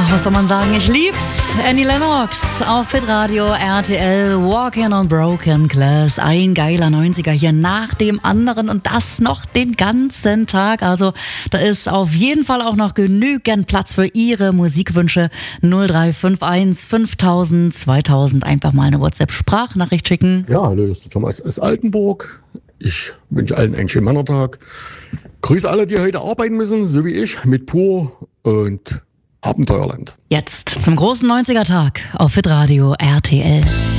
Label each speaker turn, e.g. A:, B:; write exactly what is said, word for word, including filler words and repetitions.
A: was soll man sagen? Ich lieb's. Annie Lennox auf Hitradio R T L. Walking on Broken Glass. Ein geiler neunziger hier nach dem anderen und das noch den ganzen Tag. Also da ist auf jeden Fall auch noch genügend Platz für Ihre Musikwünsche. null drei fünf eins fünftausend zweitausend. Einfach mal eine WhatsApp-Sprachnachricht schicken.
B: Ja, hallo, das ist Thomas aus Altenburg. Ich wünsche allen einen schönen Männertag. Grüße alle, die heute arbeiten müssen, so wie ich, mit Pur und Abenteuerland.
A: Jetzt zum großen neunziger Tag auf Hitradio R T L.